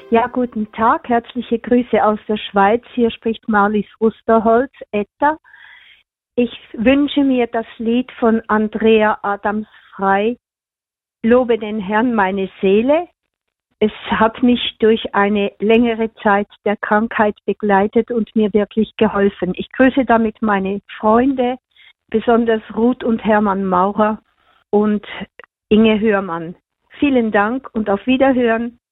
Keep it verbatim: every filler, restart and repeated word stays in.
Ja, guten Tag, herzliche Grüße aus der Schweiz. Hier spricht Marlies Rusterholz, Etta. Ich wünsche mir das Lied von Andrea Adams-Frei, Lobe den Herrn meine Seele. Es hat mich durch eine längere Zeit der Krankheit begleitet und mir wirklich geholfen. Ich grüße damit meine Freunde, besonders Ruth und Hermann Maurer und Inge Hörmann. Vielen Dank und auf Wiederhören.